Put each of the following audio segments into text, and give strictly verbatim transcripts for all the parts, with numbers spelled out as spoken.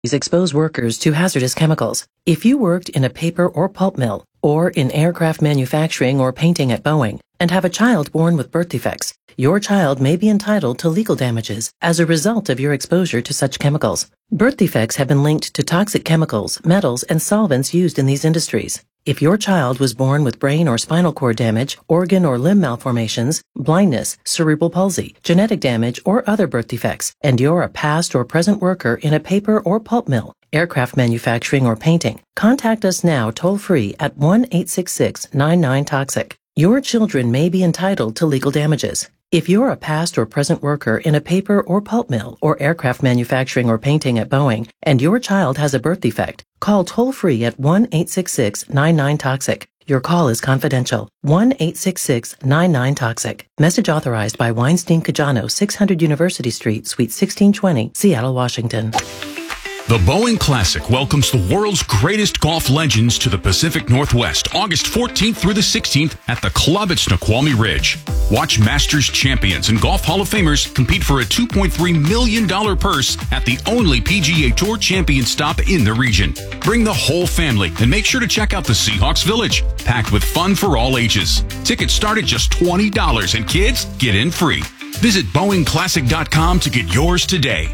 expose workers to hazardous chemicals. If you worked in a paper or pulp mill, or in aircraft manufacturing or painting at Boeing, and have a child born with birth defects, your child may be entitled to legal damages as a result of your exposure to such chemicals. Birth defects have been linked to toxic chemicals, metals, and solvents used in these industries. If your child was born with brain or spinal cord damage, organ or limb malformations, blindness, cerebral palsy, genetic damage, or other birth defects, and you're a past or present worker in a paper or pulp mill, aircraft manufacturing, or painting, contact us now toll-free at one eight six six, nine nine, toxic. Your children may be entitled to legal damages. If you're a past or present worker in a paper or pulp mill or aircraft manufacturing or painting at Boeing, and your child has a birth defect, call toll-free at one eight six six, nine nine, toxic. Your call is confidential. one eight six six, nine nine, toxic. Message authorized by Weinstein Cajano, six hundred University Street, Suite sixteen twenty, Seattle, Washington. The Boeing Classic welcomes the world's greatest golf legends to the Pacific Northwest, August fourteenth through the sixteenth at the club at Snoqualmie Ridge. Watch Masters champions and Golf Hall of Famers compete for a two point three million dollars purse at the only P G A Tour champion stop in the region. Bring the whole family and make sure to check out the Seahawks Village, packed with fun for all ages. Tickets start at just twenty dollars and kids get in free. Visit Boeing Classic dot com to get yours today.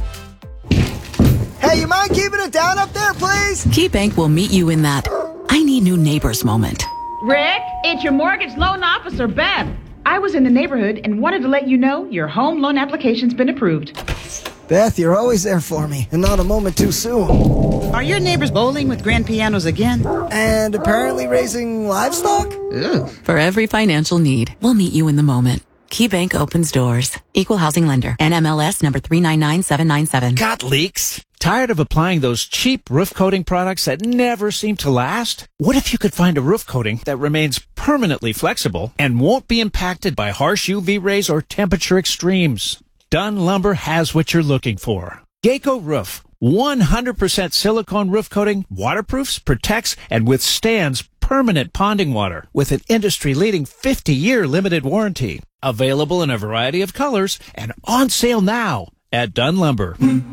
Hey, you mind keeping it down up there, please? KeyBank will meet you in that I need new neighbors moment. Rick, it's your mortgage loan officer, Beth. I was in the neighborhood and wanted to let you know your home loan application's been approved. Beth, you're always there for me, and not a moment too soon. Are your neighbors bowling with grand pianos again? And apparently raising livestock? Ew. For every financial need, we'll meet you in the moment. KeyBank opens doors. Equal housing lender. N M L S number three nine nine seven nine seven. Got leaks? Tired of applying those cheap roof coating products that never seem to last? What if you could find a roof coating that remains permanently flexible and won't be impacted by harsh U V rays or temperature extremes? Dunn Lumber has what you're looking for. Geico Roof. one hundred percent silicone roof coating, waterproofs, protects, and withstands permanent ponding water with an industry-leading fifty-year limited warranty. Available in a variety of colors and on sale now at Dunn Lumber.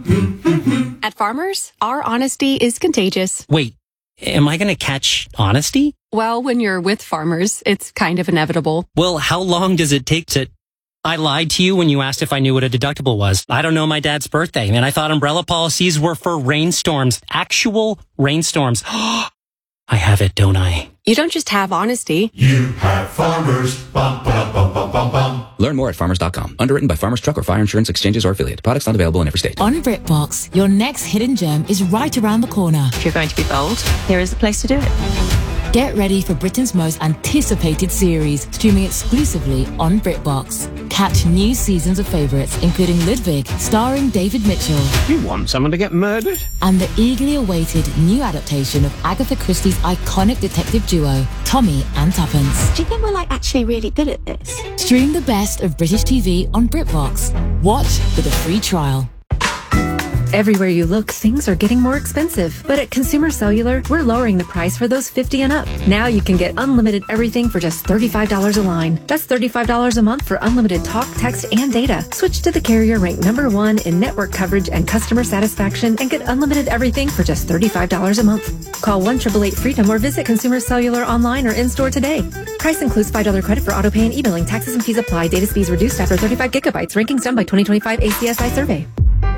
At Farmers, our honesty is contagious. Wait, am I going to catch honesty? Well, when you're with Farmers, it's kind of inevitable. Well, how long does it take to... I lied to you when you asked if I knew what a deductible was. I don't know my dad's birthday, and I thought umbrella policies were for rainstorms. Actual rainstorms. I have it, don't I? You don't just have honesty. You have Farmers. Bum, ba, bum, bum, bum, bum. Learn more at farmers dot com. Underwritten by Farmers Truck or Fire Insurance Exchanges or Affiliate. Products not available in every state. On BritBox, your next hidden gem is right around the corner. If you're going to be bold, here is the place to do it. Get ready for Britain's most anticipated series, streaming exclusively on BritBox. Catch new seasons of favourites, including Ludwig, starring David Mitchell. You want someone to get murdered? And the eagerly awaited new adaptation of Agatha Christie's iconic detective duo, Tommy and Tuppence. Do you think we're like actually really good at this? Stream the best of British T V on BritBox. Watch with a free trial. Everywhere you look, things are getting more expensive. But at Consumer Cellular, we're lowering the price for those fifty and up. Now you can get unlimited everything for just thirty-five dollars a line. That's thirty-five dollars a month for unlimited talk, text, and data. Switch to the carrier ranked number one in network coverage and customer satisfaction and get unlimited everything for just thirty-five dollars a month. Call one eight eight eight freedom or visit Consumer Cellular online or in-store today. Price includes five dollars credit for auto pay and e-billing. Taxes and fees apply. Data speeds reduced after thirty-five gigabytes. Rankings done by twenty twenty-five A C S I survey.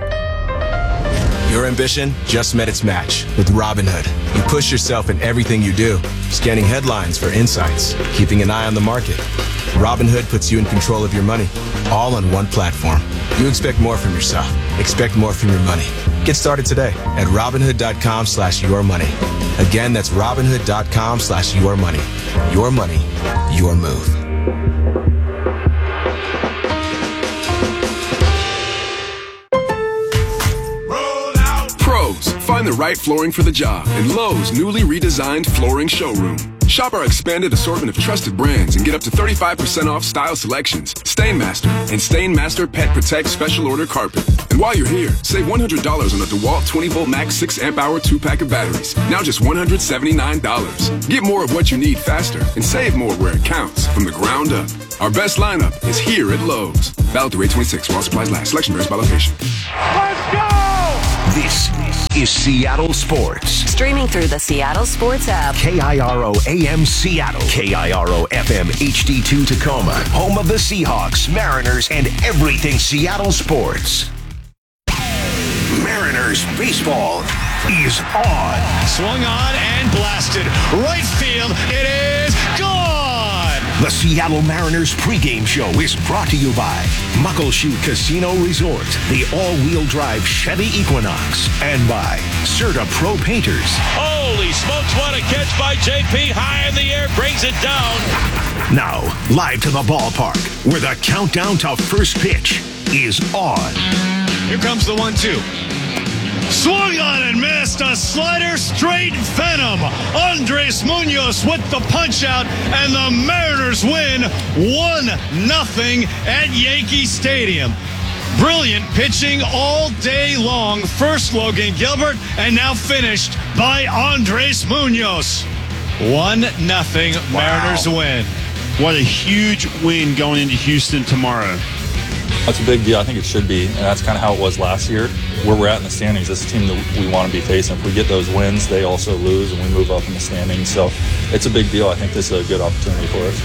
Your ambition just met its match with Robinhood. You push yourself in everything you do, scanning headlines for insights, keeping an eye on the market. Robinhood puts you in control of your money, all on one platform. You expect more from yourself. Expect more from your money. Get started today at Robinhood.com slash your money. Again, that's Robinhood.com slash your money. Your money, your move. Find the right flooring for the job in Lowe's newly redesigned flooring showroom. Shop our expanded assortment of trusted brands and get up to thirty-five percent off style selections, Stainmaster, and Stainmaster Pet Protect Special Order Carpet. And while you're here, save one hundred dollars on a DeWalt twenty volt max six amp hour two pack of batteries. Now just one hundred seventy-nine dollars. Get more of what you need faster and save more where it counts from the ground up. Our best lineup is here at Lowe's. Valid through eight twenty-six while supplies last. Selection varies by location. Let's go! This is Seattle Sports. Streaming through the Seattle Sports app. K I R O A M Seattle. K I R O F M H D two Tacoma. Home of the Seahawks, Mariners, and everything Seattle sports. Mariners baseball is on. Swung on and blasted. Right field. It is gone. The Seattle Mariners pregame show is brought to you by Muckleshoot Casino Resort, the all-wheel drive Chevy Equinox, and by Serta Pro Painters. Holy smokes, what a catch by J P. High in the air, brings it down. Now, live to the ballpark, where the countdown to first pitch is on. Here comes the one two. Swung on and missed. A slider straight venom. Andres Munoz with the punch out, and the Mariners win one nothing at Yankee Stadium. Brilliant pitching all day long. First Logan Gilbert, and now finished by Andres Munoz. one nothing Mariners wow. win. What a huge win going into Houston tomorrow. That's a big deal. I think it should be, and that's kind of how it was last year. Where we're at in the standings, this is a team that we want to be facing. If we get those wins, they also lose, and we move up in the standings. So it's a big deal. I think this is a good opportunity for us.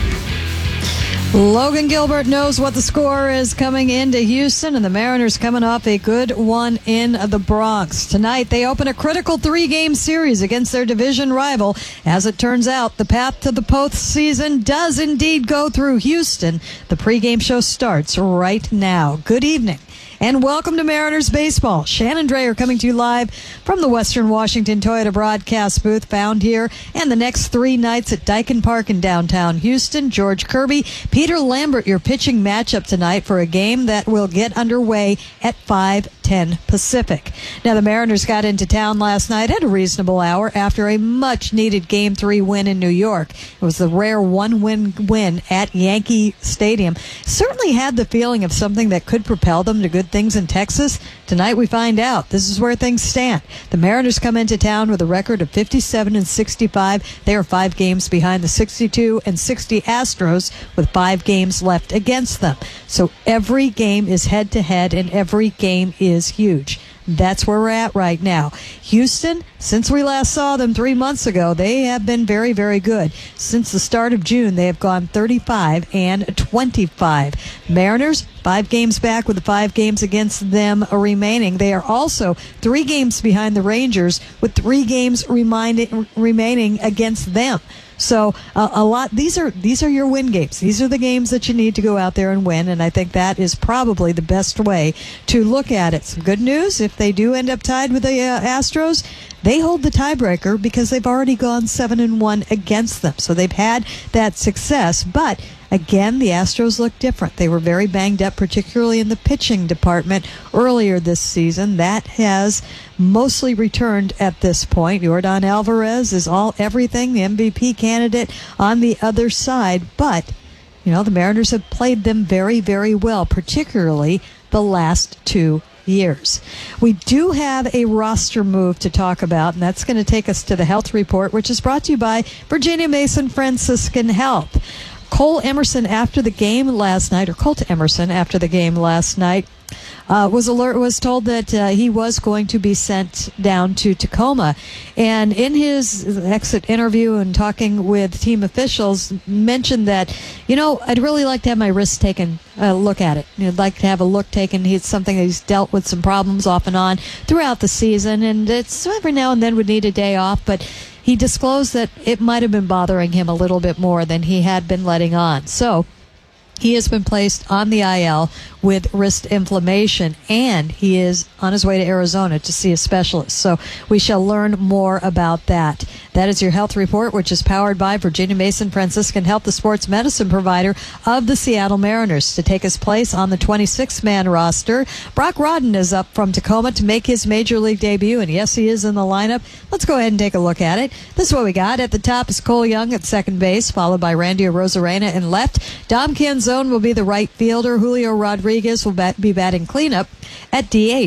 Logan Gilbert knows what the score is coming into Houston, and the Mariners coming off a good one in the Bronx. Tonight, they open a critical three-game series against their division rival. As it turns out, the path to the postseason does indeed go through Houston. The pregame show starts right now. Good evening, and welcome to Mariners Baseball. Shannon Drayer coming to you live from the Western Washington Toyota broadcast booth, found here and the next three nights at Daikin Park in downtown Houston. George Kirby, Peter Lambert, your pitching matchup tonight for a game that will get underway at five ten Pacific. Now, the Mariners got into town last night at a reasonable hour after a much-needed Game three win in New York. It was the rare one-win win at Yankee Stadium. Certainly had the feeling of something that could propel them to good things in Texas. Tonight we find out. This is where things stand. The Mariners come into town with a record of fifty-seven and sixty-five. They are five games behind the sixty-two and sixty Astros with five games left against them. So every game is head-to-head, and every game is huge. That's where we're at right now. Houston, since we last saw them three months ago, they have been very, very good. Since the start of June, they have gone thirty-five and twenty-five. Mariners, five games back with the five games against them remaining. They are also three games behind the Rangers with three games reminding, remaining against them. So uh, a lot. These are these are your win games. These are the games that you need to go out there and win, and I think that is probably the best way to look at it. Some good news: if they do end up tied with the uh, Astros, they hold the tiebreaker because they've already gone seven and one against them. So they've had that success, but again, the Astros look different. They were very banged up, particularly in the pitching department earlier this season. That has mostly returned at this point. Yordan Alvarez is all everything, the M V P candidate on the other side. But, you know, the Mariners have played them very, very well, particularly the last two years. We do have a roster move to talk about, and that's going to take us to the health report, which is brought to you by Virginia Mason Franciscan Health. Cole Emerson after the game last night, or Colt Emerson after the game last night, uh, was alert was told that uh, he was going to be sent down to Tacoma. And in his exit interview and talking with team officials, mentioned that, you know, I'd really like to have my wrist taken a look at it. I'd like to have a look taken. It's something that he's dealt with some problems off and on throughout the season, and it's every now and then would need a day off, but he disclosed that it might have been bothering him a little bit more than he had been letting on. So he has been placed on the I L with wrist inflammation, and he is on his way to Arizona to see a specialist. So we shall learn more about that. That is your health report, which is powered by Virginia Mason Franciscan Health, the sports medicine provider of the Seattle Mariners. To take his place on the twenty-six man roster, Brock Rodden is up from Tacoma to make his major league debut, and yes, he is in the lineup. Let's go ahead and take a look at it. This is what we got. At the top is Cole Young at second base, followed by Randy Arozarena in left. Dom Canzone will be the right fielder. Julio Rodriguez will bat- be batting cleanup at D H.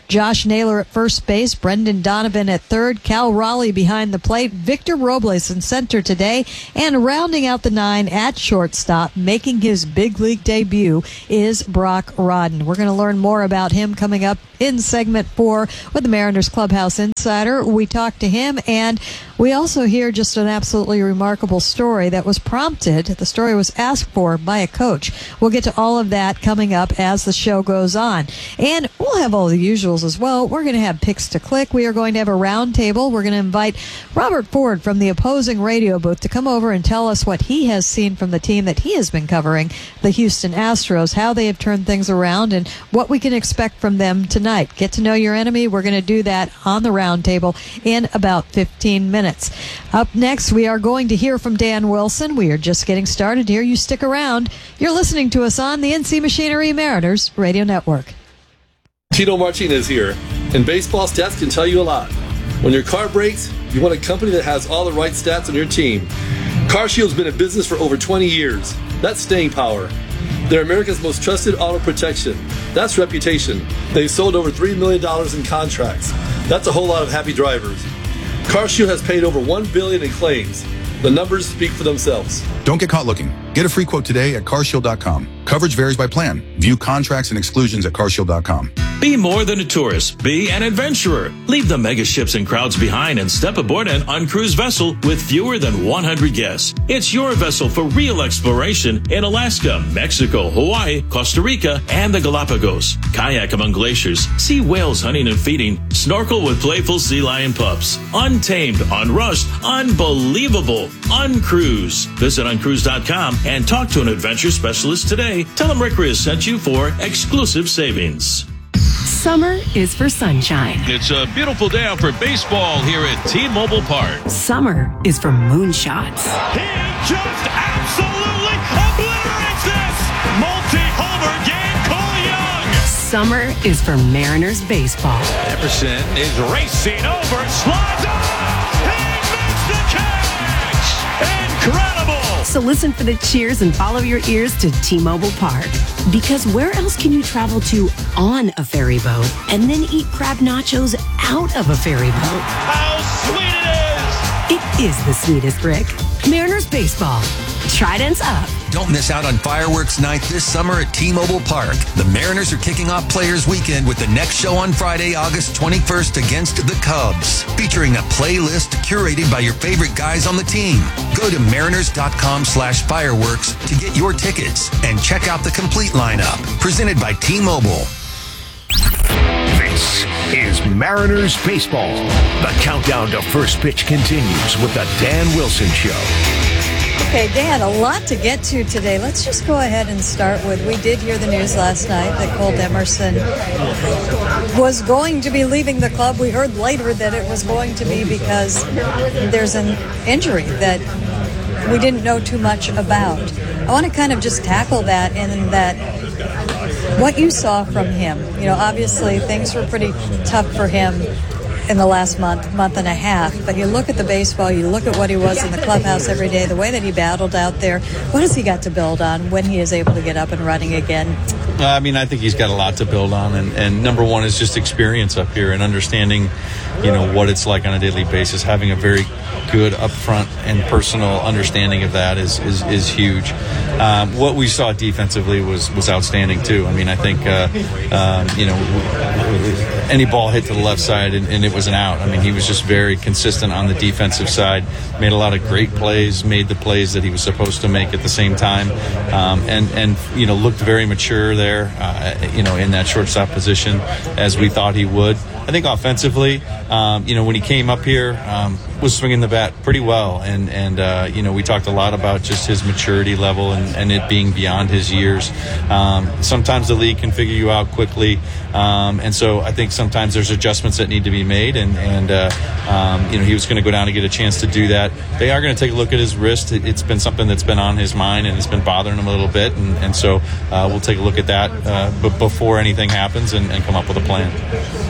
Josh Naylor at first base, Brendan Donovan at third, Cal Raleigh behind the plate, Victor Robles in center today, and rounding out the nine at shortstop, making his big league debut, is Brock Rodden. We're going to learn more about him coming up in segment four with the Mariners Clubhouse Insider. We talk to him, and we also hear just an absolutely remarkable story that was prompted. The story was asked for by a coach. We'll get to all of that coming up as the show goes on. And we'll have all the usuals as well. We're going to have picks to click. We are going to have a round table. We're going to invite Robert Ford from the opposing radio booth to come over and tell us what he has seen from the team that he has been covering, the Houston Astros, how they have turned things around, and what we can expect from them tonight. Get to know your enemy. We're going to do that on the round table in about fifteen minutes. Up next, we are going to hear from Dan Wilson. We are just getting started here. You stick around. You're listening to us on the N C Machinery Mariners Radio Network. Tito Martinez here, and baseball stats can tell you a lot. When your car breaks, you want a company that has all the right stats on your team. CarShield's been in business for over twenty years. That's staying power. They're America's most trusted auto protection. That's reputation. They've sold over three million dollars in contracts. That's a whole lot of happy drivers. CarShield has paid over one billion dollars in claims. The numbers speak for themselves. Don't get caught looking. Get a free quote today at car shield dot com. Coverage varies by plan. View contracts and exclusions at car shield dot com. Be more than a tourist. Be an adventurer. Leave the mega ships and crowds behind and step aboard an uncruised vessel with fewer than one hundred guests. It's your vessel for real exploration in Alaska, Mexico, Hawaii, Costa Rica, and the Galapagos. Kayak among glaciers. See whales hunting and feeding. Snorkel with playful sea lion pups. Untamed, unrushed, unbelievable. Uncruise. Visit uncruise dot com and talk to an adventure specialist today. Tell them Rick Riz sent you for exclusive savings. Summer is for sunshine. It's a beautiful day out for baseball here at T-Mobile Park. Summer is for moonshots. He just absolutely obliterates this! Multi-homer game, Cole Young! Summer is for Mariners baseball. Emerson is racing over, slides off! He makes the catch! Incredible! So listen for the cheers and follow your ears to T-Mobile Park. Because where else can you travel to on a ferry boat and then eat crab nachos out of a ferry boat? How sweet it is! It is the sweetest, Rick. Mariners baseball. Tridents up. Don't miss out on fireworks night this summer at T-Mobile Park. The Mariners are kicking off Players Weekend with the next show on Friday, August twenty-first against the Cubs, featuring a playlist curated by your favorite guys on the team. Go to mariners dot com slash fireworks to get your tickets and check out the complete lineup. Presented by T-Mobile. This is Mariners Baseball. The countdown to first pitch continues with the Dan Wilson Show. Okay, Dan, a lot to get to today. Let's just go ahead and start with, we did hear the news last night that Colt Emerson was going to be leaving the club. We heard later that it was going to be because there's an injury that we didn't know too much about. I want to kind of just tackle that in that what you saw from him. You know, obviously things were pretty tough for him in the last month, month and a half. But you look at the baseball, you look at what he was in the clubhouse every day, the way that he battled out there. What has he got to build on when he is able to get up and running again? I mean, I think he's got a lot to build on. And, and number one is just experience up here and understanding, you know, what it's like on a daily basis. Having a very good upfront and personal understanding of that is, is, is huge. Um, what we saw defensively was, was outstanding, too. I mean, I think, uh, um, you know, any ball hit to the left side and, and it was an out. I mean, he was just very consistent on the defensive side, made a lot of great plays, made the plays that he was supposed to make at the same time, um, and, and, you know, looked very mature there, uh, you know, in that shortstop position as we thought he would. I think offensively, um, you know, when he came up here, um, was swinging the bat pretty well. And, and uh, you know, we talked a lot about just his maturity level and, and it being beyond his years. Um, sometimes the league can figure you out quickly. Um, and so I think sometimes there's adjustments that need to be made. And, and uh, um, you know, he was going to go down and get a chance to do that. They are going to take a look at his wrist. It, it's been something that's been on his mind and it's been bothering him a little bit. And, and so uh, we'll take a look at that uh, b- before anything happens and, and come up with a plan. We're looking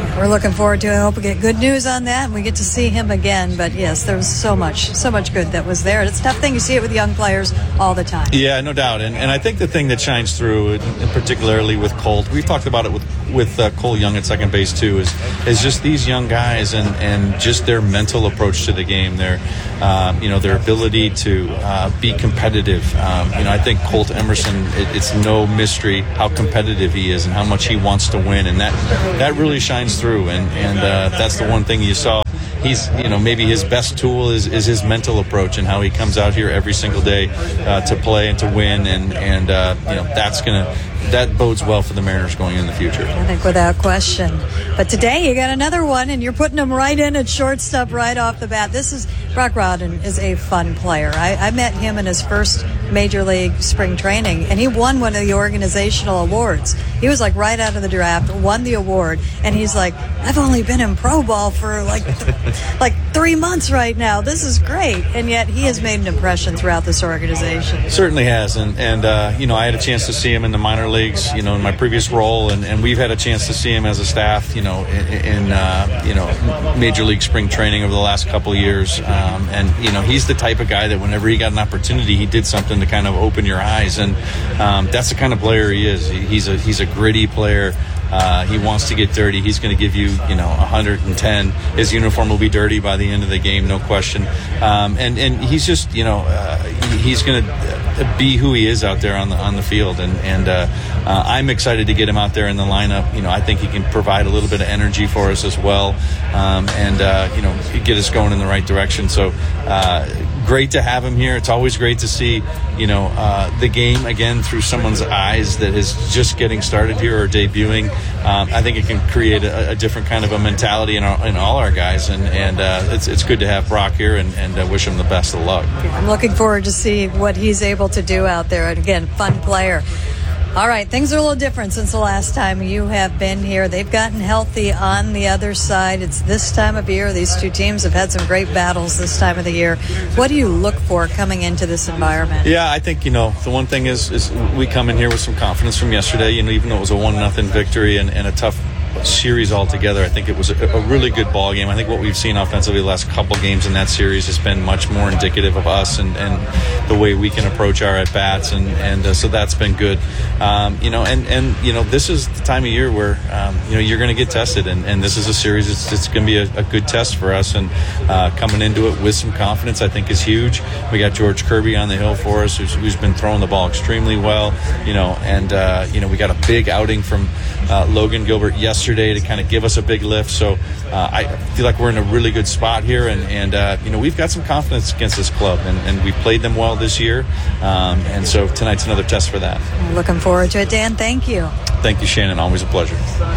Looking forward to it. I hope we get good news on that and we get to see him again. But yes, there was so much, so much good that was there. And it's a tough thing. You see it with young players all the time. Yeah, no doubt. And, and I think the thing that shines through, and particularly with Colt, we've talked about it with with uh, Cole Young at second base too, is is just these young guys and, and just their mental approach to the game, their um, you know their ability to uh, be competitive. Um, you know, I think Colt Emerson, it, it's no mystery how competitive he is and how much he wants to win, and that that really shines through. And and uh, that's the one thing you saw. He's, you know, maybe his best tool is, is his mental approach and how he comes out here every single day uh, to play and to win, and and uh, you know that's gonna that bodes well for the Mariners going in the future. I think without question. But today you got another one, and you're putting him right in at shortstop right off the bat. This is Brock Rodden is a fun player. I, I met him in his first Major League spring training, and he won one of the organizational awards. He was like right out of the draft, won the award, and he's like, I've only been in pro ball for like like three months right now. This is great. And yet he has made an impression throughout this organization. Certainly has. And, and uh, you know, I had a chance to see him in the minor leagues, you know, in my previous role, and, and we've had a chance to see him as a staff, you know, in, in uh, you know, Major League spring training over the last couple of years. Um, and, you know, he's the type of guy that whenever he got an opportunity, he did something to kind of open your eyes. And um, that's the kind of player he is. He, he's a he's a gritty player. Uh, he wants to get dirty. He's going to give you, you know, one hundred ten. His uniform will be dirty by the end of the game, no question. Um, and and he's just, you know, uh, he's going to be who he is out there on the on the field. And and uh, uh, I'm excited to get him out there in the lineup. You know, I think he can provide a little bit of energy for us as well, um, and uh, you know, get us going in the right direction. So. Uh, Great to have him here. It's always great to see, you know, uh, the game again through someone's eyes that is just getting started here or debuting. Um, I think it can create a, a different kind of a mentality in, our, in all our guys, and and uh, it's it's good to have Brock here, and, and uh, wish him the best of luck. I'm looking forward to see what he's able to do out there. And again, fun player. All right, things are a little different since the last time you have been here. They've gotten healthy on the other side. It's this time of year. These two teams have had some great battles this time of the year. What do you look for coming into this environment? Yeah, I think, you know, the one thing is, is we come in here with some confidence from yesterday, you know, even though it was a one nothing victory and, and a tough series altogether. I think it was a, a really good ball game. I think what we've seen offensively the last couple games in that series has been much more indicative of us and, and the way we can approach our at-bats, and, and uh, so that's been good. Um, you know, and, and, you know, this is the time of year where, um, you know, you're going to get tested, and, and this is a series it's, it's going to be a, a good test for us, and uh, coming into it with some confidence I think is huge. We got George Kirby on the hill for us, who's, who's been throwing the ball extremely well, you know, and, uh, you know, we got a big outing from uh, Logan Gilbert yesterday to kind of give us a big lift. So uh, I feel like we're in a really good spot here, and, and uh, you know, we've got some confidence against this club, and, and we've played them well this year, um, and so tonight's another test for that. Looking forward to it. Dan, thank you. Thank you, Shannon. Always a pleasure.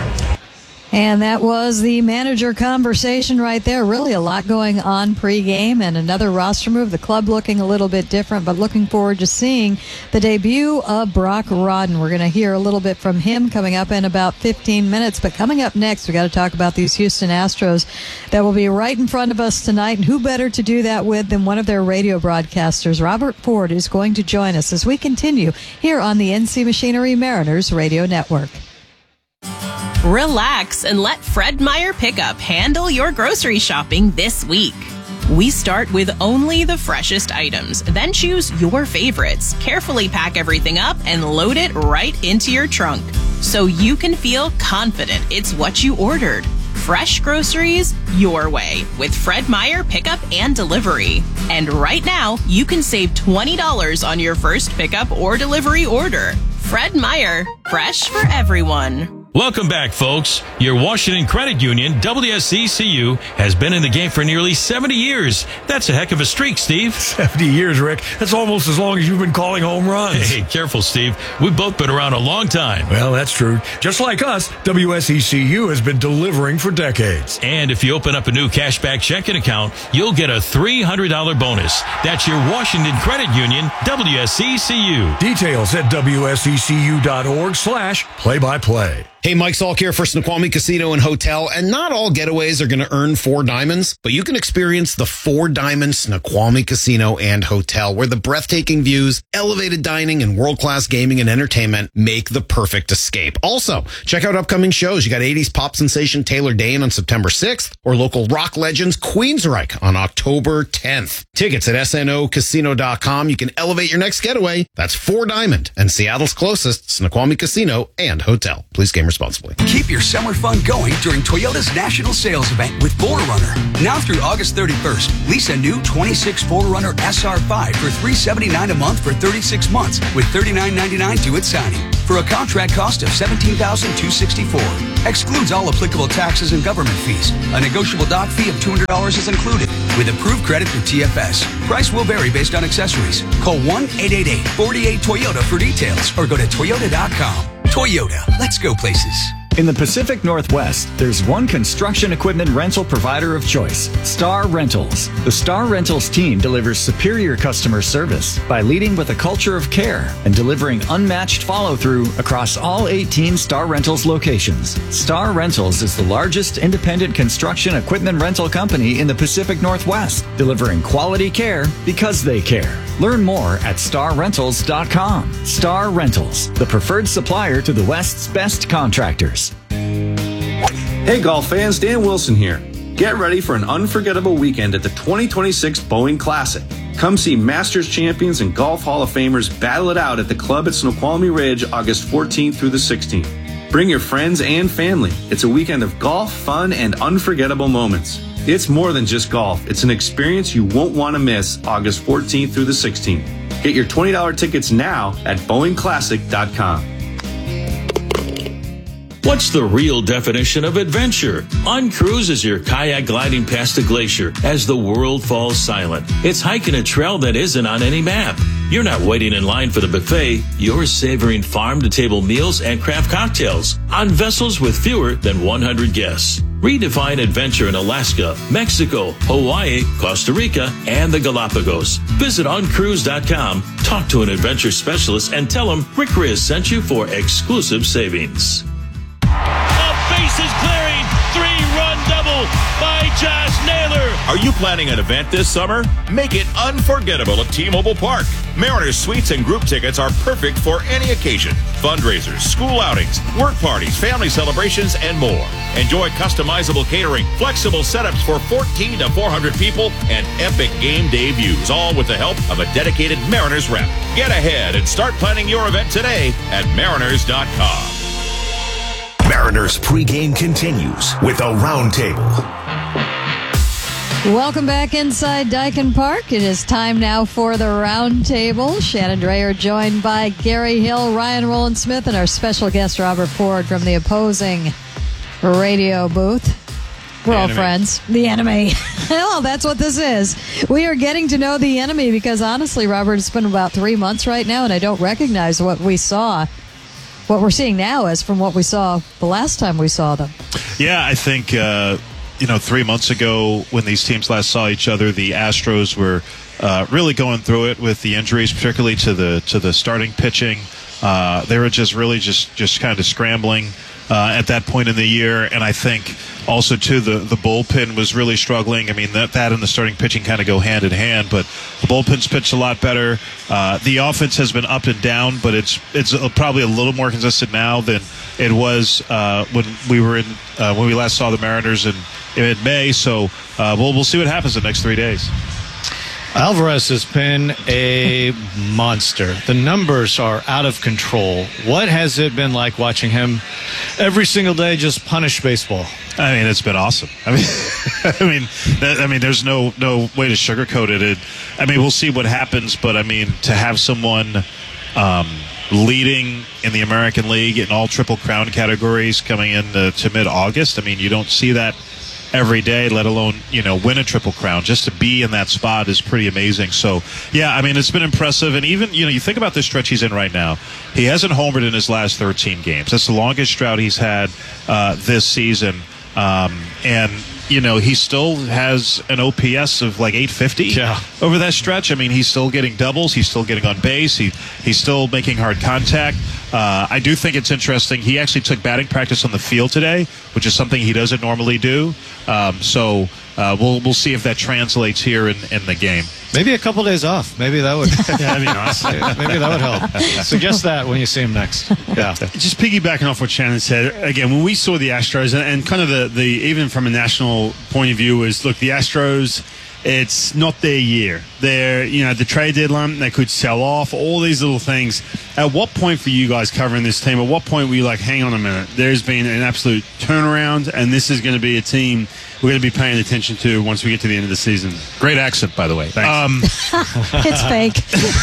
And that was the manager conversation right there. Really a lot going on pregame, and another roster move. The club looking a little bit different, but looking forward to seeing the debut of Brock Rodden. We're going to hear a little bit from him coming up in about fifteen minutes. But coming up next, we got to talk about these Houston Astros that will be right in front of us tonight. And who better to do that with than one of their radio broadcasters, Robert Ford, is going to join us as we continue here on the N C Machinery Mariners Radio Network. Relax and let Fred Meyer Pickup handle your grocery shopping this week. We start with only the freshest items, then choose your favorites, carefully pack everything up, and load it right into your trunk so you can feel confident it's what you ordered. Fresh groceries your way with Fred Meyer Pickup and Delivery. And right now, you can save twenty dollars on your first pickup or delivery order. Fred Meyer, fresh for everyone. Welcome back, folks. Your Washington Credit Union, W S E C U, has been in the game for nearly seventy years. That's a heck of a streak, Steve. seventy years, Rick. That's almost as long as you've been calling home runs. Hey, careful, Steve. We've both been around a long time. Well, that's true. Just like us, W S E C U has been delivering for decades. And if you open up a new cashback checking account, you'll get a three hundred dollars bonus. That's your Washington Credit Union, W S E C U. Details at W S E C U dot org slash play by play. Hey, Mike Salk here for Snoqualmie Casino and Hotel, and not all getaways are going to earn four diamonds, but you can experience the Four Diamond Snoqualmie Casino and Hotel, where the breathtaking views, elevated dining, and world-class gaming and entertainment make the perfect escape. Also, check out upcoming shows. You got eighties pop sensation Taylor Dane on September sixth, or local rock legends Queensryche on October tenth. Tickets at S N O casino dot com. You can elevate your next getaway. That's Four Diamond and Seattle's closest Snoqualmie Casino and Hotel. Please game responsibly. Keep your summer fun going during Toyota's national sales event with four runner. Now through August thirty-first, lease a new twenty-six four runner S R five for three hundred seventy-nine dollars a month for thirty-six months with thirty-nine ninety-nine due at signing for a contract cost of seventeen thousand two hundred sixty-four dollars. Excludes all applicable taxes and government fees. A negotiable dock fee of two hundred dollars is included with approved credit through T F S. Price will vary based on accessories. Call one eight eight eight, four eight Toyota for details or go to toyota dot com. Toyota, let's go places. In the Pacific Northwest, there's one construction equipment rental provider of choice, Star Rentals. The Star Rentals team delivers superior customer service by leading with a culture of care and delivering unmatched follow-through across all eighteen Star Rentals locations. Star Rentals is the largest independent construction equipment rental company in the Pacific Northwest, delivering quality care because they care. Learn more at star rentals dot com. Star Rentals, the preferred supplier to the West's best contractors. Hey golf fans, Dan Wilson here. Get ready for an unforgettable weekend at the twenty twenty-six Boeing Classic. Come see Masters champions and Golf Hall of Famers battle it out at the club at Snoqualmie Ridge August fourteenth through the sixteenth. Bring your friends and family. It's a weekend of golf, fun, and unforgettable moments. It's more than just golf. It's an experience you won't want to miss August fourteenth through the sixteenth. Get your twenty dollars tickets now at boeing classic dot com. What's the real definition of adventure? Uncruise is your kayak gliding past a glacier as the world falls silent. It's hiking a trail that isn't on any map. You're not waiting in line for the buffet. You're savoring farm-to-table meals and craft cocktails on vessels with fewer than one hundred guests. Redefine adventure in Alaska, Mexico, Hawaii, Costa Rica, and the Galapagos. Visit uncruise dot com, talk to an adventure specialist, and tell them Rick Riz sent you for exclusive savings. Bases clearing, three-run double by Josh Naylor. Are you planning an event this summer? Make it unforgettable at T-Mobile Park. Mariners suites and group tickets are perfect for any occasion. Fundraisers, school outings, work parties, family celebrations, and more. Enjoy customizable catering, flexible setups for fourteen to four hundred people, and epic game day views, all with the help of a dedicated Mariners rep. Get ahead and start planning your event today at mariners dot com. Mariners pregame continues with a roundtable. Welcome back inside Dyken Park. It is time now for the roundtable. Shannon Drayer joined by Gary Hill, Ryan Rowland Smith, and our special guest Robert Ford from the opposing radio booth. We're the all enemy. friends. The enemy. Well, that's what this is. We are getting to know the enemy because honestly, Robert, it's been about three months right now, and I don't recognize what we saw. What we're seeing now is from what we saw the last time we saw them. Yeah, I think, uh, you know, three months ago when these teams last saw each other, the Astros were uh, really going through it with the injuries, particularly to the to the starting pitching. Uh, they were just really just, just kind of scrambling uh, at that point in the year. And I think also, too, the, the bullpen was really struggling. I mean, that, that and the starting pitching kind of go hand in hand, but the bullpen's pitched a lot better. Uh, the offense has been up and down, but it's it's probably a little more consistent now than it was uh, when we were in uh, when we last saw the Mariners in, in May. So uh, we'll we'll see what happens the next three days. Alvarez has been a monster. The numbers are out of control. What has it been like watching him every single day just punish baseball? I mean, it's been awesome. I mean, I mean, that, I mean, there's no no way to sugarcoat it. it. I mean, we'll see what happens, but I mean, to have someone um, leading in the American League in all Triple Crown categories coming in to, to mid-August, I mean, you don't see that every day, let alone, you know, win a Triple Crown. Just to be in that spot is pretty amazing. So, yeah, I mean, it's been impressive. And even, you know, you think about the stretch he's in right now. He hasn't homered in his last thirteen games. That's the longest drought he's had uh, this season. Um, and you know, he still has an O P S of like eight fifty yeah. over that stretch. I mean, he's still getting doubles. He's still getting on base. He He's still making hard contact. Uh, I do think it's interesting. He actually took batting practice on the field today, which is something he doesn't normally do. Um, so uh, we'll we'll see if that translates here in, in the game. Maybe a couple days off. Maybe that would. Yeah, that'd be nice. Maybe that would help. Suggest that when you see him next. Yeah. Just piggybacking off what Shannon said again, when we saw the Astros, and, and kind of the, the even from a national point of view, is look, the Astros, it's not their year. They're, you know, the trade deadline, they could sell off, all these little things. At what point for you guys covering this team, at what point were you like, hang on a minute, there's been an absolute turnaround, and this is going to be a team we're going to be paying attention to once we get to the end of the season? Great accent, by the way. Thanks. Um, It's fake.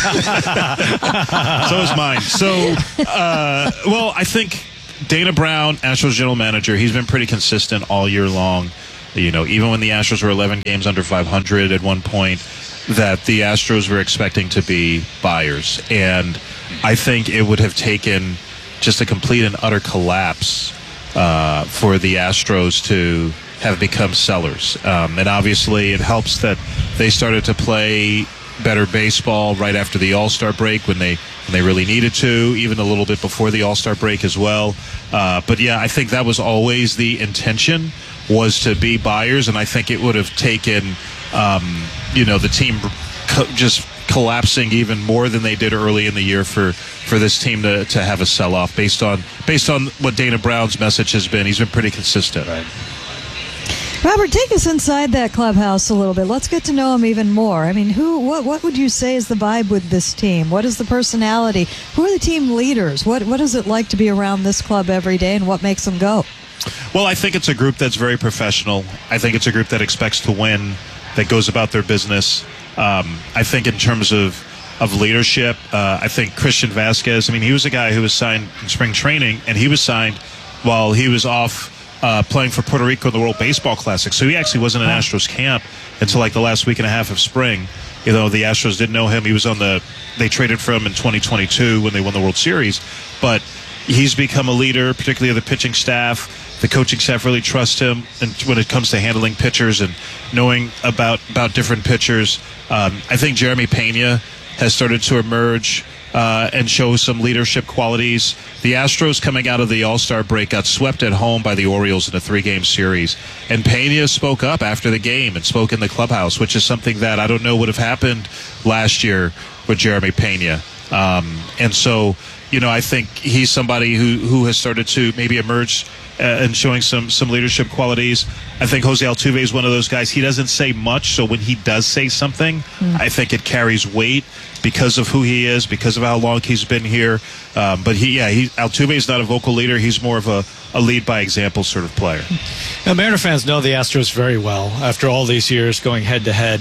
so is mine. So, uh, well, I think Dana Brown, Astros general manager, he's been pretty consistent all year long. You know, even when the Astros were eleven games under five hundred at one point, that the Astros were expecting to be buyers. And I think it would have taken just a complete and utter collapse uh, for the Astros to have become sellers. Um, and obviously it helps that they started to play better baseball right after the All-Star break when they when they really needed to, even a little bit before the All-Star break as well. Uh, but yeah, I think that was always the intention, was to be buyers, and I think it would have taken, um, you know, the team co- just collapsing even more than they did early in the year for, for this team to, to have a sell-off based on based on what Dana Brown's message has been. He's been pretty consistent. Right. Robert, take us inside that clubhouse a little bit. Let's get to know him even more. I mean, who, what, what would you say is the vibe with this team? What is the personality? Who are the team leaders? What, what is it like to be around this club every day, and what makes them go? Well, I think it's a group that's very professional. I think it's a group that expects to win, that goes about their business. Um, I think in terms of of leadership, uh, I think Christian Vasquez, I mean, he was a guy who was signed in spring training, and he was signed while he was off Uh, playing for Puerto Rico in the World Baseball Classic. So he actually wasn't in Astros camp until like the last week and a half of spring. You know, the Astros didn't know him. He was on the, they traded for him in twenty twenty-two when they won the World Series. But he's become a leader, particularly of the pitching staff. The coaching staff really trusts him and when it comes to handling pitchers and knowing about, about different pitchers. Um, I think Jeremy Pena has started to emerge Uh, and show some leadership qualities. The Astros, coming out of the All-Star break, got swept at home by the Orioles in a three-game series. And Pena spoke up after the game and spoke in the clubhouse, which is something that I don't know would have happened last year with Jeremy Pena. Um, and so, you know, I think he's somebody who, who has started to maybe emerge uh, and showing some, some leadership qualities. I think Jose Altuve is one of those guys. He doesn't say much, so when he does say something, mm. I think it carries weight because of who he is, because of how long he's been here. Um, but he, yeah, he, Altuve is not a vocal leader. He's more of a, a lead by example sort of player. Now, Mariner fans know the Astros very well after all these years going head to head.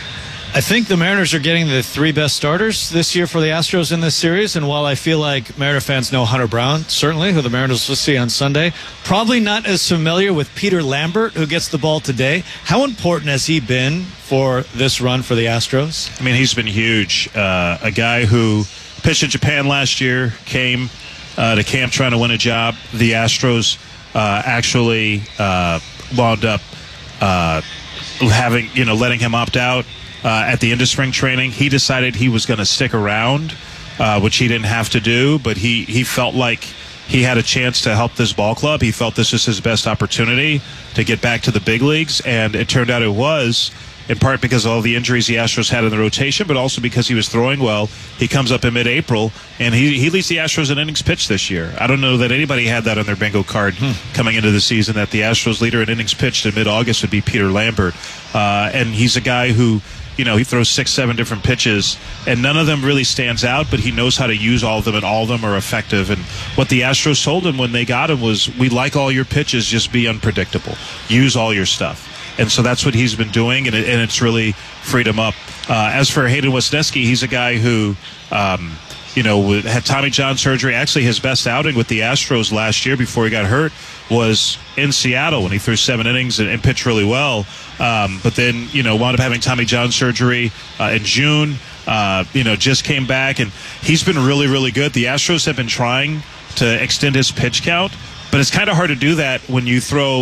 I think the Mariners are getting the three best starters this year for the Astros in this series, and while I feel like Mariner fans know Hunter Brown, certainly, who the Mariners will see on Sunday, probably not as familiar with Peter Lambert, who gets the ball today. How important has he been for this run for the Astros? I mean, he's been huge. Uh, a guy who pitched in Japan last year, came uh, to camp trying to win a job. The Astros uh, actually uh, wound up uh, having, you know, letting him opt out. Uh, at the end of spring training, he decided he was going to stick around, uh, which he didn't have to do, but he, he felt like he had a chance to help this ball club. He felt this was his best opportunity to get back to the big leagues, and it turned out it was, in part because of all the injuries the Astros had in the rotation, but also because he was throwing well. He comes up in mid-April, and he, he leads the Astros in innings pitched this year. I don't know that anybody had that on their bingo card hmm. coming into the season, that the Astros leader in innings pitched in mid-August would be Peter Lambert. Uh, and he's a guy who, you know, he throws six, seven different pitches, and none of them really stands out, but he knows how to use all of them, and all of them are effective. And what the Astros told him when they got him was, we like all your pitches, just be unpredictable. Use all your stuff. And so that's what he's been doing, and, it, and it's really freed him up. Uh, as for Hayden Wesneski, he's a guy who, um, you know, had Tommy John surgery. Actually, his best outing with the Astros last year before he got hurt was in Seattle when he threw seven innings and, and pitched really well. Um, but then, you know, wound up having Tommy John surgery uh, in June. Uh, you know, just came back, and he's been really, really good. The Astros have been trying to extend his pitch count, but it's kind of hard to do that when you throw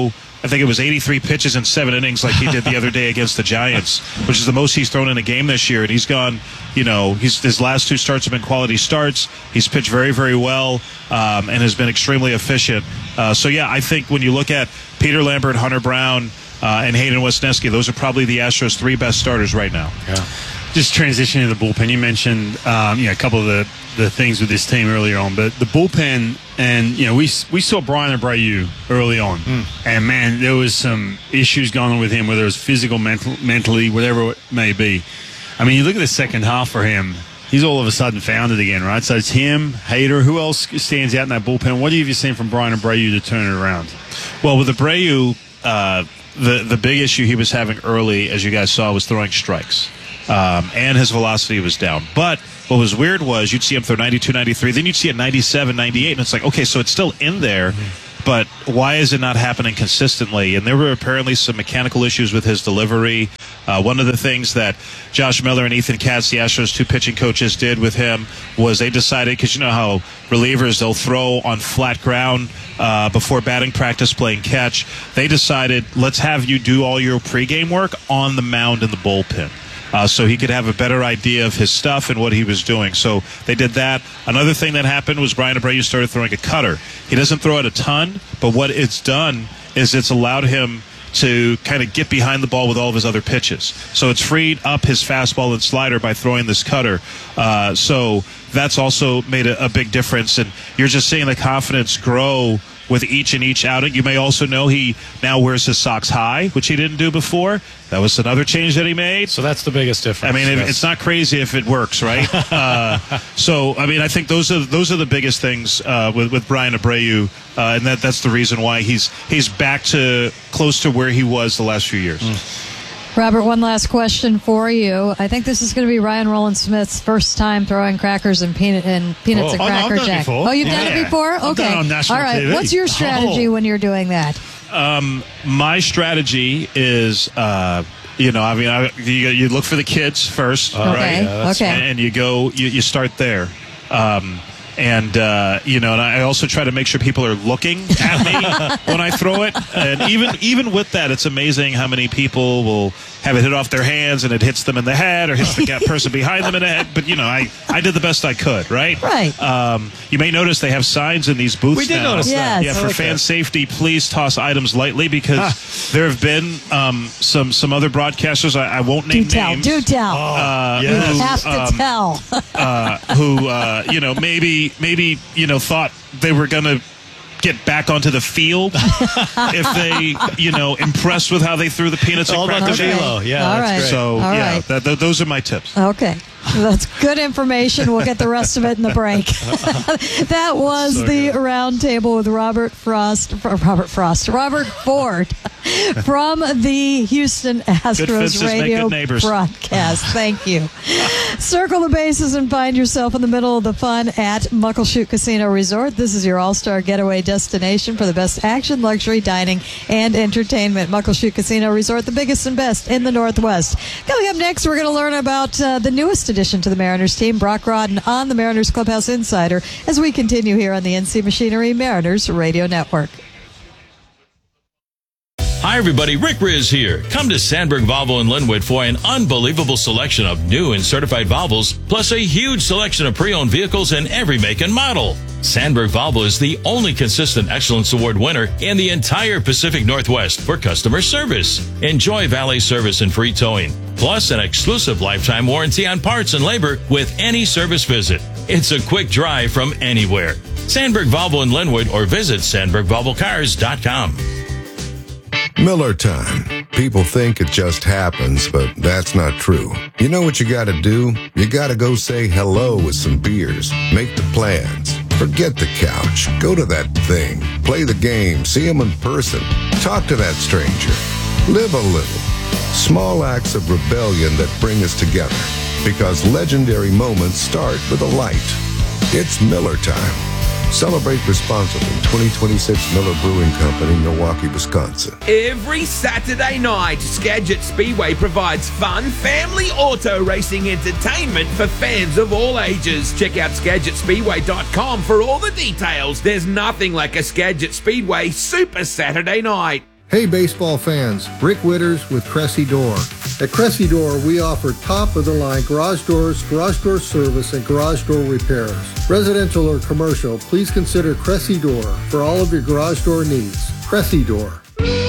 I think it was eighty-three pitches in seven innings like he did the other day against the Giants, which is the most he's thrown in a game this year. And he's gone, you know, he's, his last two starts have been quality starts. He's pitched very, very well um, and has been extremely efficient. Uh, so, yeah, I think when you look at Peter Lambert, Hunter Brown, uh, and Hayden Wesneski, those are probably the Astros' three best starters right now. Yeah. Just transitioning to the bullpen, you mentioned um, you know, a couple of the, the things with this team earlier on, but the bullpen, and you know, we we saw Brian Abreu early on, mm. and man, there was some issues going on with him, whether it was physical, mental, mentally, whatever it may be. I mean, you look at the second half for him, he's all of a sudden found it again, right? So it's him, Hader, who else stands out in that bullpen? What have you seen from Brian Abreu to turn it around? Well, with Abreu, uh, the, the big issue he was having early, as you guys saw, was throwing strikes. Um, and his velocity was down. But what was weird was you'd see him throw ninety-two, ninety-three, then you'd see it ninety-seven, ninety-eight, and it's like, okay, so it's still in there, mm-hmm. but why is it not happening consistently? And there were apparently some mechanical issues with his delivery. Uh, one of the things that Josh Miller and Ethan Katz, the Astros' two pitching coaches, did with him was they decided, because you know how relievers, they'll throw on flat ground uh, before batting practice playing catch. They decided, let's have you do all your pregame work on the mound in the bullpen. Uh, so he could have a better idea of his stuff and what he was doing. So they did that. Another thing that happened was Brian Abreu started throwing a cutter. He doesn't throw it a ton, but what it's done is it's allowed him to kind of get behind the ball with all of his other pitches. So it's freed up his fastball and slider by throwing this cutter. Uh, so that's also made a, a big difference. And you're just seeing the confidence grow with each and each outing. You may also know he now wears his socks high, which he didn't do before. That was another change that he made. So that's the biggest difference. I mean, yes. It's not crazy if it works, right? uh, so, I mean, I think those are those are the biggest things uh, with with Brian Abreu, uh, and that that's the reason why he's he's back to close to where he was the last few years. Mm. Robert, one last question for you. I think this is going to be Ryan Rowland-Smith's first time throwing crackers and peanut and peanuts oh. and oh, Cracker no, I've done Jack. It before. Oh, you've yeah. done it before? Okay. I've done it on national All right. T V. What's your strategy oh. when you're doing that? Um, my strategy is, uh, you know, I mean, I, you, you look for the kids first, okay. right? Yeah, okay. And, and you go, you, you start there. Um, And, uh, you know, and I also try to make sure people are looking at me when I throw it. And even even with that, it's amazing how many people will have it hit off their hands and it hits them in the head or hits the person behind them in the head. But, you know, I, I did the best I could, right? Right. Um, you may notice they have signs in these booths We did now. notice that. Yeah, for like fan that. safety, please toss items lightly because Ah. there have been um, some some other broadcasters, I, I won't name Do tell. names. Do tell. Uh, You who, have to um, tell. uh, who uh, you know maybe maybe you know thought they were gonna get back onto the field if they you know impressed with how they threw the peanuts and All about Cracker the Jack. velo. Yeah, All that's right. great. So All yeah, right. that, th- those are my tips. Okay. That's good information. We'll get the rest of it in the break. That was So the good. roundtable with Robert Frost, Robert Frost, Robert Ford from the Houston Astros fences make radio good neighbors. broadcast. Thank you. Circle the bases and find yourself in the middle of the fun at Muckleshoot Casino Resort. This is your all-star getaway destination for the best action, luxury, dining, and entertainment. Muckleshoot Casino Resort, the biggest and best in the Northwest. Coming up next, we're going to learn about uh, the newest addition to the Mariners team, Brock Rodden on the Mariners Clubhouse Insider, as we continue here on the N C Machinery Mariners Radio Network. Hi, everybody. Rick Riz here. Come to Sandberg Volvo in Linwood for an unbelievable selection of new and certified Volvos, plus a huge selection of pre-owned vehicles in every make and model. Sandberg Volvo is the only consistent Excellence Award winner in the entire Pacific Northwest for customer service. Enjoy valet service and free towing, plus an exclusive lifetime warranty on parts and labor with any service visit. It's a quick drive from anywhere. Sandberg Volvo in Linwood or visit sandberg volvo cars dot com. Miller time. People think it just happens, but that's not true. You know what you gotta do? You gotta go say hello with some beers. Make the plans. Forget the couch. Go to that thing. Play the game. See them in person. Talk to that stranger. Live a little. Small acts of rebellion that bring us together. Because legendary moments start with a light. It's Miller time. Celebrate responsibly. twenty twenty-six Miller Brewing Company, Milwaukee, Wisconsin. Every Saturday night, Skagit Speedway provides fun, family auto racing entertainment for fans of all ages. Check out skagit speedway dot com for all the details. There's nothing like a Skagit Speedway Super Saturday night. Hey baseball fans, Rick Witters with Cressy Door. At Cressy Door, we offer top-of-the-line garage doors, garage door service, and garage door repairs. Residential or commercial, please consider Cressy Door for all of your garage door needs. Cressy Door.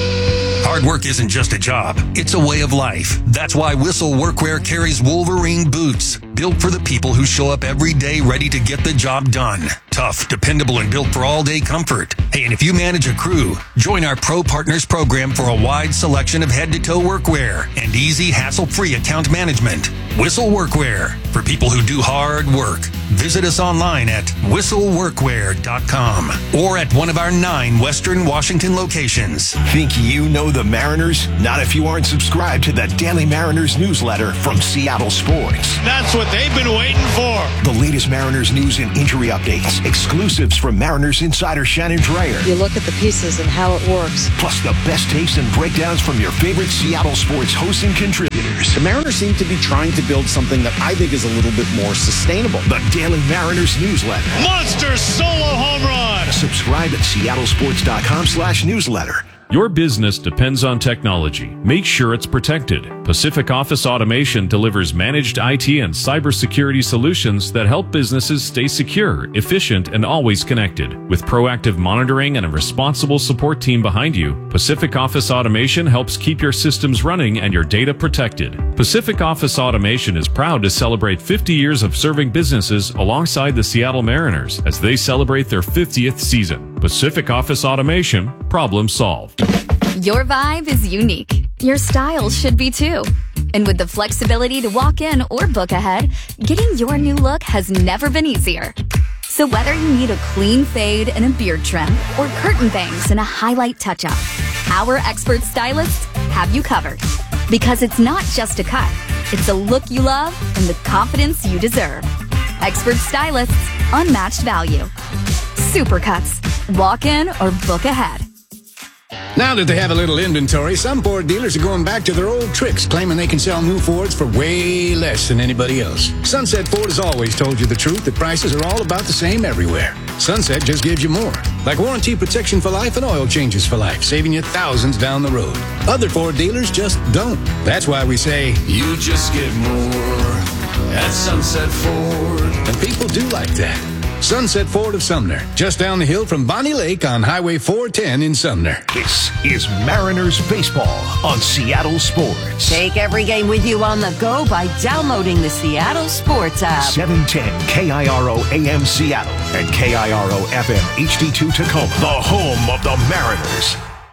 Hard work isn't just a job, it's a way of life. That's why Whistle Workwear carries Wolverine boots, built for the people who show up every day ready to get the job done. Tough, dependable, and built for all-day comfort. Hey, and if you manage a crew, join our Pro Partners program for a wide selection of head-to-toe workwear and easy, hassle-free account management. Whistle Workwear, for people who do hard work. Visit us online at whistle workwear dot com or at one of our nine Western Washington locations. Think you know the Mariners? Not if you aren't subscribed to the Daily Mariners newsletter from Seattle Sports. That's what they've been waiting for. The latest Mariners news and injury updates, exclusives from Mariners insider Shannon Dreyer. You look at the pieces and how it works. Plus the best takes and breakdowns from your favorite Seattle Sports hosts and contributors. The Mariners seem to be trying to build something that I think is a little bit more sustainable. The Daily Mariners newsletter. Monster solo home run. Subscribe at seattle sports dot com slash newsletter. Your business depends on technology. Make sure it's protected. Pacific Office Automation delivers managed I T and cybersecurity solutions that help businesses stay secure, efficient, and always connected. With proactive monitoring and a responsible support team behind you, Pacific Office Automation helps keep your systems running and your data protected. Pacific Office Automation is proud to celebrate fifty years of serving businesses alongside the Seattle Mariners as they celebrate their fiftieth season. Pacific Office Automation, problem solved. Your vibe is unique. Your style should be too. And with the flexibility to walk in or book ahead, getting your new look has never been easier. So whether you need a clean fade and a beard trim or curtain bangs and a highlight touch-up, our expert stylists have you covered. Because it's not just a cut, it's a look you love and the confidence you deserve. Expert stylists, unmatched value. Supercuts. Walk in or book ahead. Now that they have a little inventory, some Ford dealers are going back to their old tricks, claiming they can sell new Fords for way less than anybody else. Sunset Ford has always told you the truth, that prices are all about the same everywhere. Sunset just gives you more, like warranty protection for life and oil changes for life, saving you thousands down the road. Other Ford dealers just don't. That's why we say, you just get more at Sunset Ford. And people do like that. Sunset Ford of Sumner, just down the hill from Bonnie Lake on Highway four ten in Sumner. This is Mariners Baseball on Seattle Sports. Take every game with you on the go by downloading the Seattle Sports app. seven ten K I R O A M Seattle and K I R O F M H D two Tacoma. The home of the Mariners.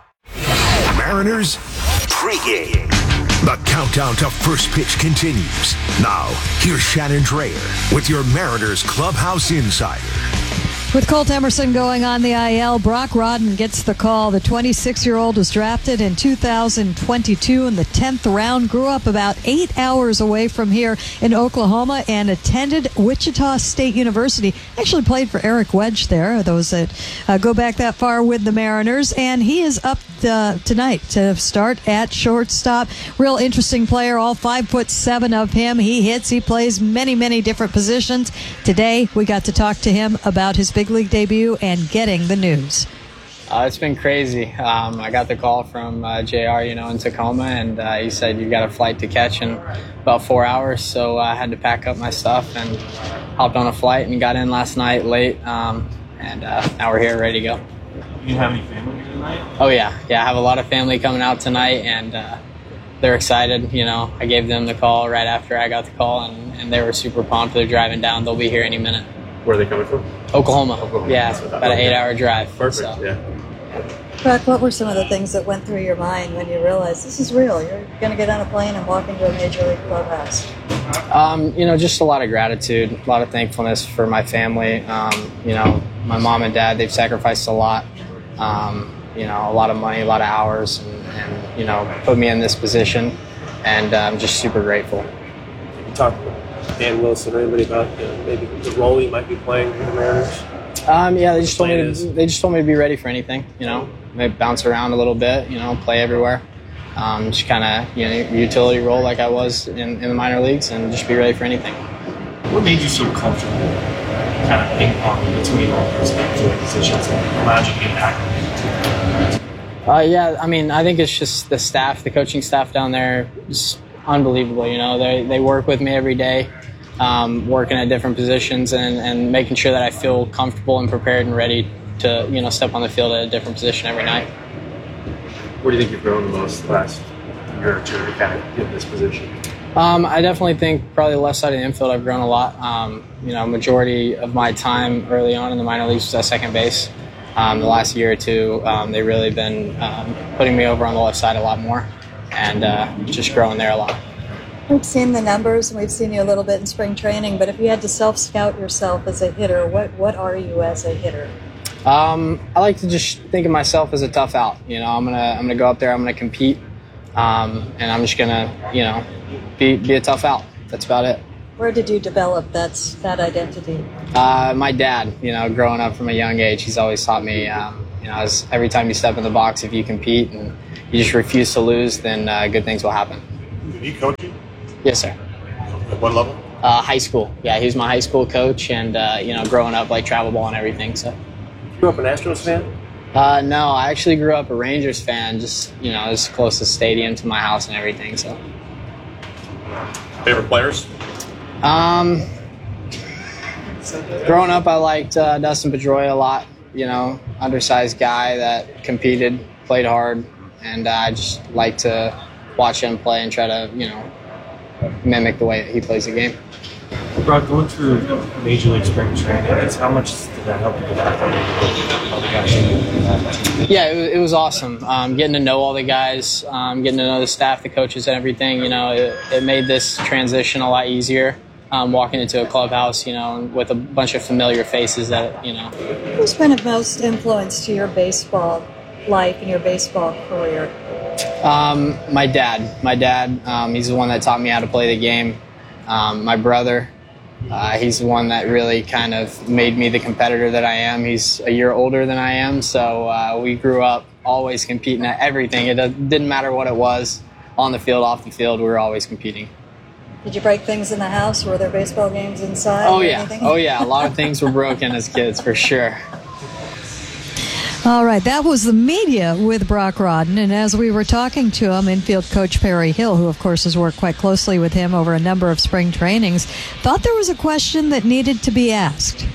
Mariners pregame. The countdown to first pitch continues. Now, here's Shannon Dreyer with your Mariners Clubhouse Insider. With Colt Emerson going on the I L, Brock Rodden gets the call. The twenty-six-year-old was drafted in two thousand twenty-two in the tenth round, grew up about eight hours away from here in Oklahoma, and attended Wichita State University. Actually played for Eric Wedge there, those that uh, go back that far with the Mariners, and he is up uh, tonight to start at shortstop. Real interesting player, all five foot seven of him. He hits, he plays many, many different positions. Today, we got to talk to him about his big league debut and getting the news. Uh, it's been crazy. Um, I got the call from uh, J R, you know, in Tacoma, and uh, he said you got a flight to catch in about four hours. So I had to pack up my stuff and hopped on a flight and got in last night late. Um, and uh, now we're here, ready to go. You have any family here tonight? Oh yeah, yeah. I have a lot of family coming out tonight, and uh, they're excited. You know, I gave them the call right after I got the call, and, and they were super pumped. They're driving down. They'll be here any minute. Where are they coming from? Oklahoma. Oklahoma. Yeah, about an eight-hour drive. Perfect, so. yeah. Brock, what were some of the things that went through your mind when you realized this is real? You're going to get on a plane and walk into a major league clubhouse. Um, you know, just a lot of gratitude, a lot of thankfulness for my family. Um, you know, my mom and dad, they've sacrificed a lot. Um, you know, a lot of money, a lot of hours, and, and you know, put me in this position. And uh, I'm just super grateful. You talked about Dan Wilson or anybody about you know, maybe the role he might be playing for the Mariners? Um, yeah, they just told me to, they just told me to be ready for anything. You know, maybe bounce around a little bit. You know, play everywhere. Um, just kind of you know utility role like I was in, in the minor leagues, and just be ready for anything. What made you so comfortable, kind of ping pong between all those positions and allowed you to get back? Uh, yeah, I mean, I think it's just the staff, the coaching staff down there is unbelievable. You know, they they work with me every day, um, working at different positions and, and making sure that I feel comfortable and prepared and ready to, you know, step on the field at a different position every night. Where do you think you've grown the most the last year or two to kind of get this position? Um, I definitely think probably the left side of the infield I've grown a lot. Um, you know, majority of my time early on in the minor leagues was at second base. Um, the last year or two, um, they've really been um, putting me over on the left side a lot more and uh, just growing there a lot. We've seen the numbers and we've seen you a little bit in spring training, but if you had to self-scout yourself as a hitter, what, what are you as a hitter? Um, I like to just think of myself as a tough out. You know, I'm gonna I'm gonna go up there, I'm gonna compete, um, and I'm just gonna, you know, be be a tough out. That's about it. Where did you develop that that identity? Uh, my dad, you know, growing up from a young age, he's always taught me, um, you know, as every time you step in the box, if you compete and you just refuse to lose, then uh, good things will happen. Did he coach you? Yes, sir. At what level? Uh, high school. Yeah, he was my high school coach, and uh, you know, growing up, like travel ball and everything. So. You grew up an Astros fan? Uh, no, I actually grew up a Rangers fan. Just, you know, it's close to stadium to my house and everything. So. Favorite players? Um, growing up, I liked uh, Dustin Pedroia a lot. You know, undersized guy that competed, played hard, and uh, I just like to watch him play and try to, you know, mimic the way that he plays the game. Brock, going through Major League Spring Training, how much did that help you get out there? Yeah, it was, it was awesome. Um, getting to know all the guys, um, getting to know the staff, the coaches, and everything. You know, it, it made this transition a lot easier. Um, walking into a clubhouse, you know, with a bunch of familiar faces that, you know. Who's been of most influence to your baseball life and your baseball career? Um, my dad. My dad, um, he's the one that taught me how to play the game. Um, my brother, uh, he's the one that really kind of made me the competitor that I am. He's a year older than I am, so uh, we grew up always competing at everything. It didn't matter what it was, on the field, off the field, we were always competing. Did you break things in the house? Were there baseball games inside? Oh, or yeah. anything? Oh, yeah. A lot of things were broken as kids, for sure. All right, that was the media with Brock Rodden, and as we were talking to him, infield coach Perry Hill, who of course has worked quite closely with him over a number of spring trainings, thought there was a question that needed to be asked.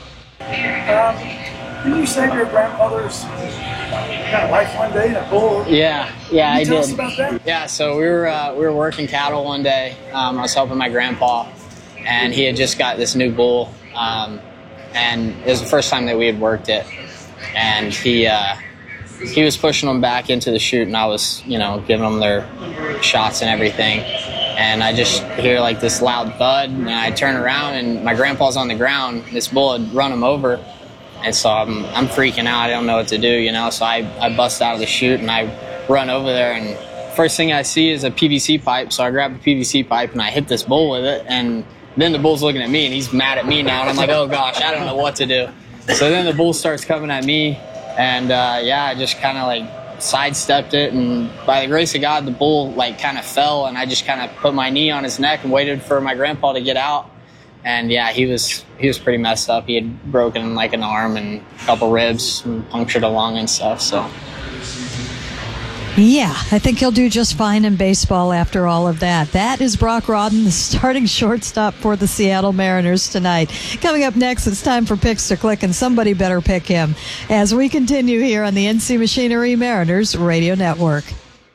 Um, didn't you save your grandmother's kind of life one day in a bull? Yeah, yeah, Can you I tell did. us about that? Yeah, so we were uh, we were working cattle one day. Um, I was helping my grandpa, and he had just got this new bull, um, and it was the first time that we had worked it. And he uh, he was pushing them back into the chute, and I was, you know, giving them their shots and everything. And I just hear like this loud thud, and I turn around, and my grandpa's on the ground. This bull had run him over, and so I'm I'm freaking out. I don't know what to do, you know. So I I bust out of the chute, and I run over there, and first thing I see is a P V C pipe. So I grab the P V C pipe, and I hit this bull with it, and then the bull's looking at me, and he's mad at me now, and I'm like, oh gosh, I don't know what to do. So then the bull starts coming at me, and uh, yeah, I just kind of like sidestepped it, and by the grace of God, the bull like kind of fell, and I just kind of put my knee on his neck and waited for my grandpa to get out. And yeah, he was he was pretty messed up. He had broken like an arm and a couple ribs and punctured a lung and stuff. So yeah, I think he'll do just fine in baseball after all of that. That is Brock Rodden, the starting shortstop for the Seattle Mariners tonight. Coming up next, it's time for Picks to Click, and somebody better pick him as we continue here on the N C Machinery Mariners Radio Network.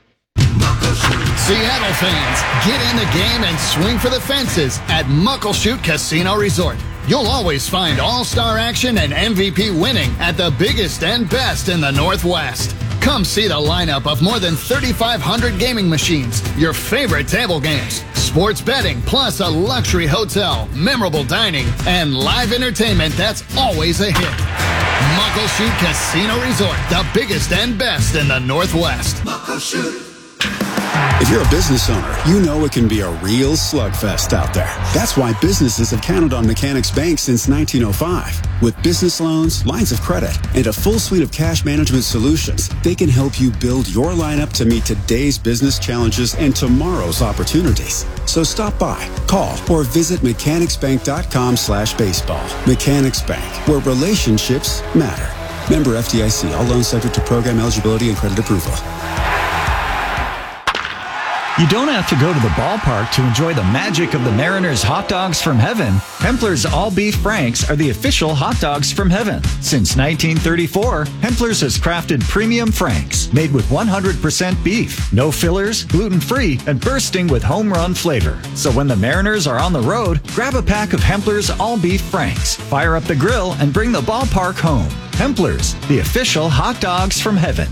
Seattle fans, get in the game and swing for the fences at Muckleshoot Casino Resort. You'll always find all-star action and M V P winning at the biggest and best in the Northwest. Come see the lineup of more than thirty-five hundred gaming machines, your favorite table games, sports betting, plus a luxury hotel, memorable dining, and live entertainment that's always a hit. Muckleshoot Casino Resort, the biggest and best in the Northwest. Muckleshoot. If you're a business owner, you know it can be a real slugfest out there. That's why businesses have counted on Mechanics Bank since nineteen oh five. With business loans, lines of credit, and a full suite of cash management solutions, they can help you build your lineup to meet today's business challenges and tomorrow's opportunities. So stop by, call, or visit mechanicsbank.com slash baseball. Mechanics Bank, where relationships matter. Member F D I C. All loans subject to program eligibility and credit approval. You don't have to go to the ballpark to enjoy the magic of the Mariners hot dogs from heaven. Hempler's All Beef Franks are the official hot dogs from heaven. Since nineteen thirty-four, Hempler's has crafted premium Franks made with one hundred percent beef, no fillers, gluten-free, and bursting with home run flavor. So when the Mariners are on the road, grab a pack of Hempler's All Beef Franks, fire up the grill, and bring the ballpark home. Hempler's, the official hot dogs from heaven.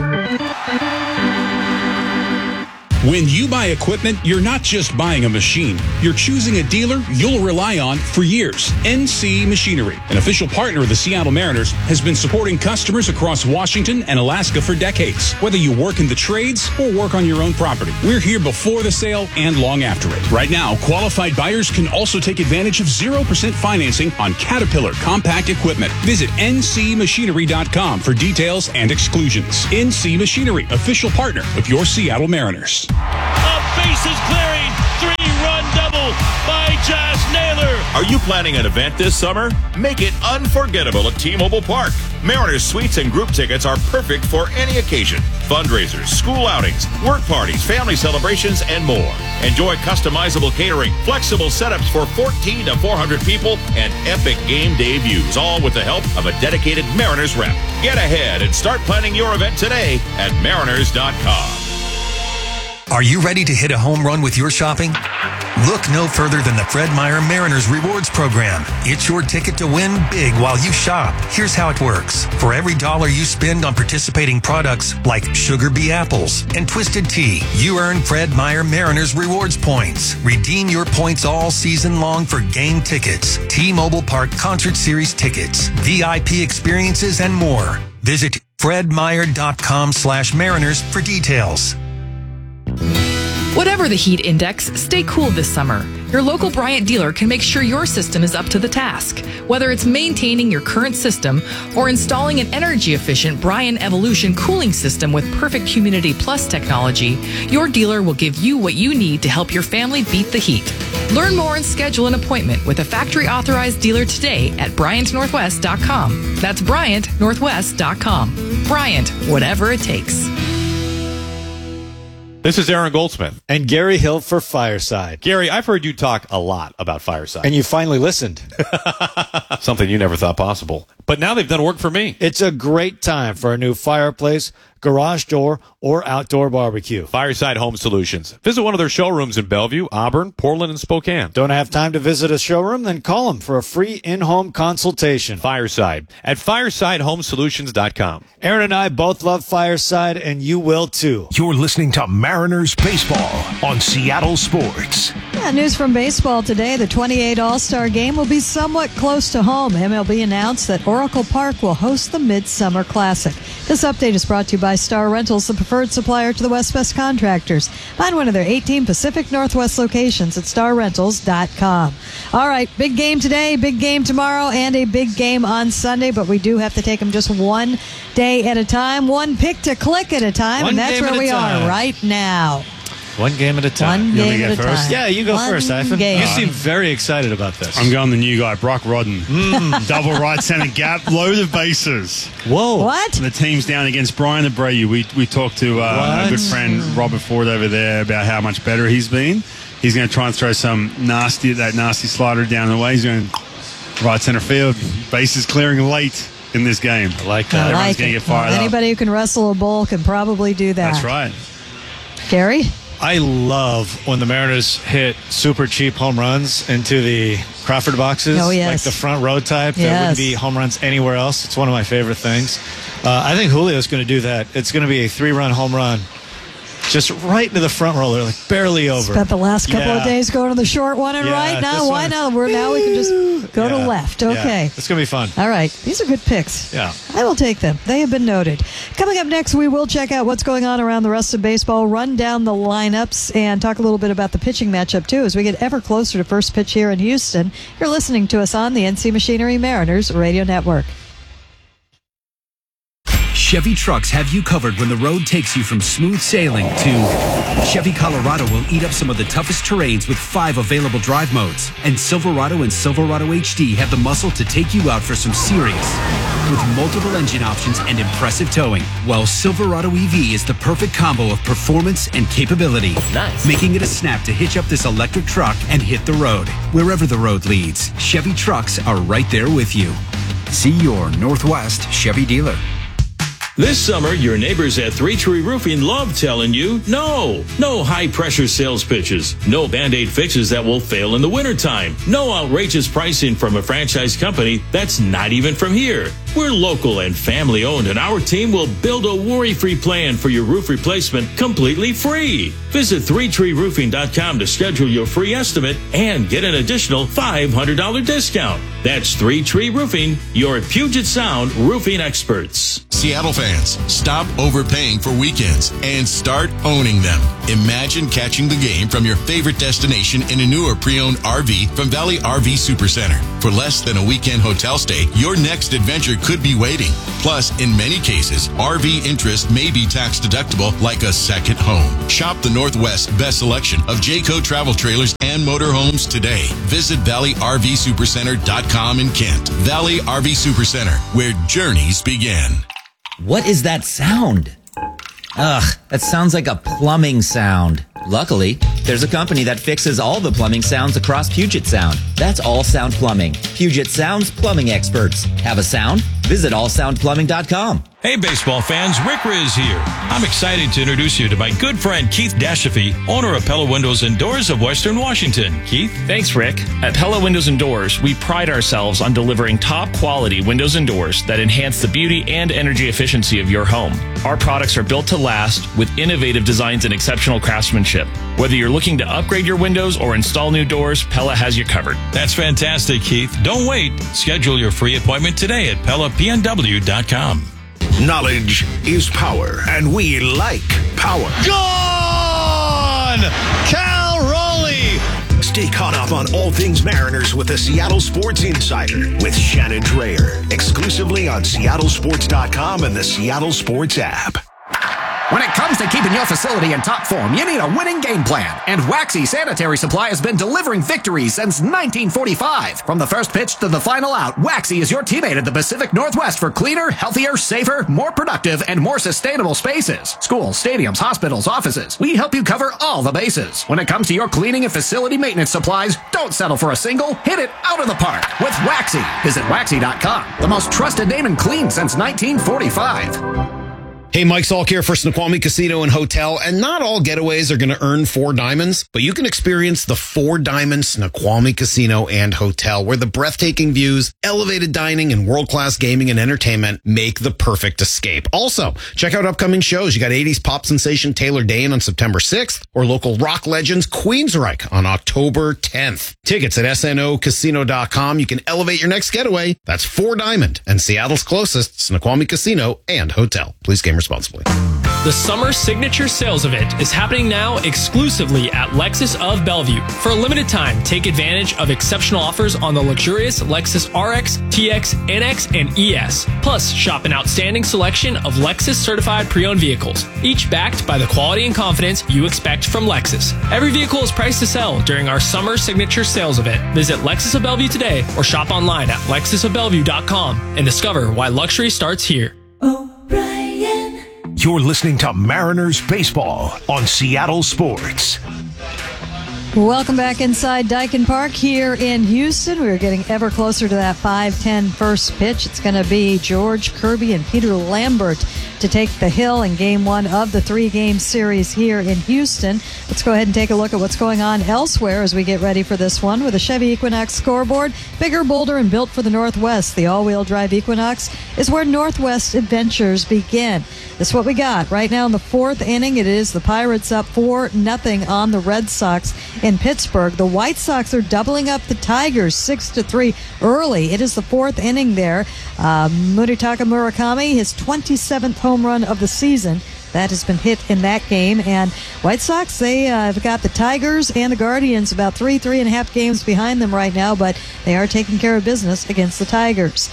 When you buy equipment, you're not just buying a machine. You're choosing a dealer you'll rely on for years. N C Machinery, an official partner of the Seattle Mariners, has been supporting customers across Washington and Alaska for decades. Whether you work in the trades or work on your own property, we're here before the sale and long after it. Right now, qualified buyers can also take advantage of zero percent financing on Caterpillar compact equipment. Visit N C machinery dot com for details and exclusions. N C Machinery, official partner of your Seattle Mariners. A bases clearing three-run double by Josh Naylor. Are you planning an event this summer? Make it unforgettable at T-Mobile Park. Mariners suites and group tickets are perfect for any occasion. Fundraisers, school outings, work parties, family celebrations, and more. Enjoy customizable catering, flexible setups for fourteen to four hundred people, and epic game day views, all with the help of a dedicated Mariners rep. Get ahead and start planning your event today at mariners dot com. Are you ready to hit a home run with your shopping? Look no further than the Fred Meyer Mariners Rewards Program. It's your ticket to win big while you shop. Here's how it works. For every dollar you spend on participating products like Sugar Bee Apples and Twisted Tea, you earn Fred Meyer Mariners Rewards points. Redeem your points all season long for game tickets, T-Mobile Park Concert Series tickets, V I P experiences, and more. Visit fred meyer dot com slash mariners for details. Whatever the heat index, stay cool this summer. Your local Bryant dealer can make sure your system is up to the task. Whether it's maintaining your current system or installing an energy-efficient Bryant Evolution cooling system with perfect Humidity Plus technology, your dealer will give you what you need to help your family beat the heat. Learn more and schedule an appointment with a factory-authorized dealer today at bryant northwest dot com. That's bryant northwest dot com. Bryant, whatever it takes. This is Aaron Goldsmith. And Gary Hill for Fireside. Gary, I've heard you talk a lot about Fireside. And you finally listened. Something you never thought possible. But now they've done work for me. It's a great time for a new fireplace, garage door, or outdoor barbecue. Fireside Home Solutions. Visit one of their showrooms in Bellevue, Auburn, Portland, and Spokane. Don't have time to visit a showroom? Then call them for a free in-home consultation. Fireside at fireside home solutions dot com. Aaron and I both love Fireside, and you will too. You're listening to Mariners Baseball on Seattle Sports. Yeah, news from baseball today. The twenty-eight All-Star Game will be somewhat close to home. M L B announced that Oracle Park will host the Midsummer Classic. This update is brought to you by Star Rentals, the preferred supplier to the West West contractors. Find one of their eighteen Pacific Northwest locations at star rentals dot com. All right, big game today, big game tomorrow, and a big game on Sunday, but we do have to take them just one day at a time, one pick to click at a time, One and that's game where at a we time. are right now. One game at a time. One You want game me to at get a first? time. Yeah, you go One first, Ivan. game. You seem very excited about this. I'm going the new guy, Brock Rodden. Double right center gap, load of bases. Whoa. What? The team's down against Brian Abreu. We we talked to uh, What? a good friend, Robert Ford, over there about how much better he's been. He's going to try and throw some nasty, that nasty slider down the way. He's going right center field. Bases clearing late in this game. I like I Everyone's like going to it. get fired Well, up. anybody who can wrestle a bull can probably do that. That's right. Gary? I love when the Mariners hit super cheap home runs into the Crawford boxes. Oh, yes. Like the front row type. That Yes. wouldn't be home runs anywhere else. It's one of my favorite things. Uh, I think Julio's going to do that. It's going to be a three-run home run. Just right into the front roller, like barely over. Spent the last couple Yeah. of days going to the short one, and Yeah, right now, this why one- not? We're now we can just go to Yeah. left. Yeah. Okay. It's going to be fun. All right. These are good picks. Yeah. I will take them. They have been noted. Coming up next, we will check out what's going on around the rest of baseball, run down the lineups, and talk a little bit about the pitching matchup, too, as we get ever closer to first pitch here in Houston. You're listening to us on the N C Machinery Mariners Radio Network. Chevy trucks have you covered when the road takes you from smooth sailing to Chevy Colorado will eat up some of the toughest terrains with five available drive modes. And Silverado and Silverado H D have the muscle to take you out for some serious with multiple engine options and impressive towing. While Silverado E V is the perfect combo of performance and capability. Nice. Making it a snap to hitch up this electric truck and hit the road. Wherever the road leads, Chevy trucks are right there with you. See your Northwest Chevy dealer. This summer, your neighbors at Three Tree Roofing love telling you, no, no high-pressure sales pitches, no Band-Aid fixes that will fail in the wintertime, no outrageous pricing from a franchise company that's not even from here. We're local and family-owned, and our team will build a worry-free plan for your roof replacement completely free. Visit three tree roofing dot com to schedule your free estimate and get an additional five hundred dollars discount. That's Three Tree Roofing, your Puget Sound roofing experts. Seattle fans, stop overpaying for weekends and start owning them. Imagine catching the game from your favorite destination in a new or pre-owned R V from Valley R V Supercenter. For less than a weekend hotel stay, your next adventure could be waiting. Plus, in many cases, R V interest may be tax deductible like a second home. Shop the Northwest's best selection of Jayco travel trailers and motorhomes today. Visit Valley R V Supercenter dot com in Kent. Valley R V Supercenter, where journeys begin. What is that sound? Ugh, that sounds like a plumbing sound. Luckily, there's a company that fixes all the plumbing sounds across Puget Sound. That's All Sound Plumbing. Puget Sound's plumbing experts. Have a sound? Visit all sound plumbing dot com. Hey, baseball fans, Rick Riz here. I'm excited to introduce you to my good friend Keith Dashafee, owner of Pella Windows and Doors of Western Washington. Keith? Thanks, Rick. At Pella Windows and Doors, we pride ourselves on delivering top quality windows and doors that enhance the beauty and energy efficiency of your home. Our products are built to last with innovative designs and exceptional craftsmanship. Whether you're looking to upgrade your windows or install new doors, Pella has you covered. That's fantastic, Keith. Don't wait. Schedule your free appointment today at Pella P N W dot com. Knowledge is power, and we like power. Gone! Cal Raleigh! Stay caught up on all things Mariners with the Seattle Sports Insider with Shannon Drayer, exclusively on Seattle Sports dot com and the Seattle Sports app. When it comes to keeping your facility in top form, you need a winning game plan. And Waxy Sanitary Supply has been delivering victories since nineteen forty-five. From the first pitch to the final out, Waxy is your teammate at the Pacific Northwest for cleaner, healthier, safer, more productive, and more sustainable spaces. Schools, stadiums, hospitals, offices. We help you cover all the bases. When it comes to your cleaning and facility maintenance supplies, don't settle for a single. Hit it out of the park with Waxy. Visit waxy dot com, the most trusted name in clean since nineteen forty-five. Hey, Mike Salk here for Snoqualmie Casino and Hotel, and not all getaways are going to earn four diamonds, but you can experience the Four Diamond Snoqualmie Casino and Hotel, where the breathtaking views, elevated dining, and world-class gaming and entertainment make the perfect escape. Also, check out upcoming shows. You got eighties pop sensation Taylor Dane on September sixth, or local rock legends Queensryche on October tenth. Tickets at S N O casino dot com. You can elevate your next getaway. That's Four Diamond and Seattle's closest Snoqualmie Casino and Hotel. Please game responsibly. The Summer Signature Sales Event is happening now exclusively at Lexus of Bellevue. For a limited time, take advantage of exceptional offers on the luxurious Lexus R X, T X, N X, and E S. Plus, shop an outstanding selection of Lexus certified pre-owned vehicles, each backed by the quality and confidence you expect from Lexus. Every vehicle is priced to sell during our Summer Signature Sales Event. Visit Lexus of Bellevue today or shop online at lexus of bellevue dot com and discover why luxury starts here. You're listening to Mariners Baseball on Seattle Sports. Welcome back inside Daikin Park here in Houston. We're getting ever closer to that five ten first pitch. It's going to be George Kirby and Peter Lambert to take the hill in game one of the three-game series here in Houston. Let's go ahead and take a look at what's going on elsewhere as we get ready for this one. With a Chevy Equinox scoreboard, bigger, bolder, and built for the Northwest, the all-wheel drive Equinox is where Northwest adventures begin. That's what we got. Right now in the fourth inning, it is the Pirates up four nothing on the Red Sox in Pittsburgh. The White Sox are doubling up the Tigers six to three early. It is the fourth inning there. Uh, Munetaka Murakami, his twenty-seventh home run of the season. That has been hit in that game. And White Sox, they uh, have got the Tigers and the Guardians about three, three and a half games behind them right now, but they are taking care of business against the Tigers.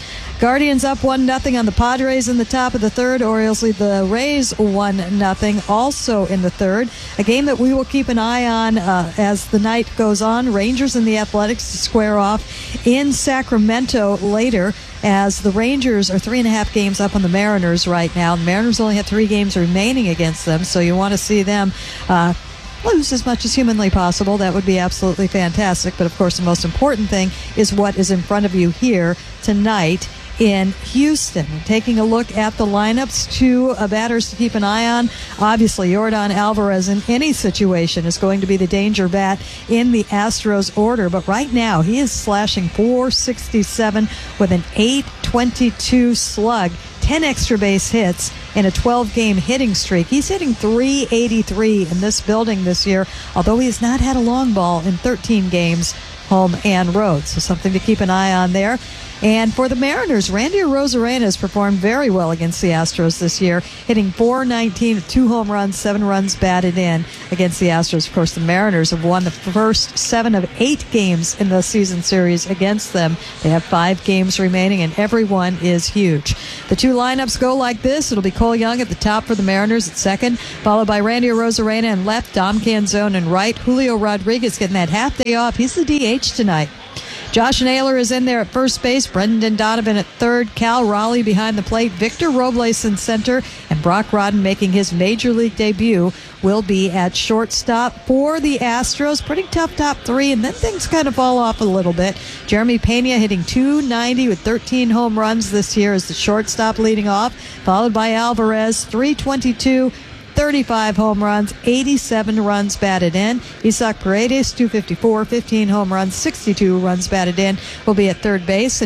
Guardians up one nothing on the Padres in the top of the third. Orioles lead the Rays one nothing also in the third. A game that we will keep an eye on uh, as the night goes on. Rangers and the Athletics to square off in Sacramento later, as the Rangers are three and a half games up on the Mariners right now. The Mariners only have three games remaining against them, so you want to see them uh, lose as much as humanly possible. That would be absolutely fantastic. But, of course, the most important thing is what is in front of you here tonight in Houston. Taking a look at the lineups, two uh, batters to keep an eye on. Obviously, Yordan Alvarez in any situation is going to be the danger bat in the Astros order. But right now, he is slashing four sixty-seven with an eight twenty-two slug, ten extra base hits, in a twelve-game hitting streak. He's hitting three eighty-three in this building this year, although he has not had a long ball in thirteen games, home and road. So something to keep an eye on there. And for the Mariners, Randy Arozarena has performed very well against the Astros this year, hitting four nineteen with two home runs, seven runs batted in against the Astros. Of course, the Mariners have won the first seven of eight games in the season series against them. They have five games remaining, and every one is huge. The two lineups go like this. It'll be Cole Young at the top for the Mariners at second, followed by Randy Arozarena in left, Dom Canzone in right. Julio Rodriguez getting that half day off. He's the D H tonight. Josh Naylor is in there at first base, Brendan Donovan at third, Cal Raleigh behind the plate, Victor Robles in center, and Brock Rodden making his major league debut will be at shortstop for the Astros. Pretty tough top three, and then things kind of fall off a little bit. Jeremy Pena hitting two ninety with thirteen home runs this year as the shortstop leading off, followed by Alvarez, three twenty-two, thirty-five home runs, eighty-seven runs batted in. Isaac Paredes, two fifty-four, fifteen home runs, sixty-two runs batted in, will be at third base.